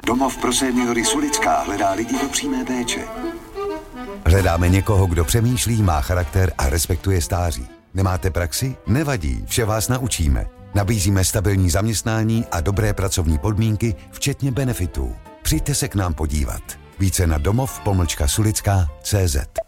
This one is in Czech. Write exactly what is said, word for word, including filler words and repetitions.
Domov pro seniory Sulická hledá lidi do přímé péče. Hledáme někoho, kdo přemýšlí, má charakter a respektuje stáří. Nemáte praxi? Nevadí, vše vás naučíme. Nabízíme stabilní zaměstnání a dobré pracovní podmínky, včetně benefitů. Přijďte se k nám podívat. Více na domov pomlčka sulická tečka cé zet.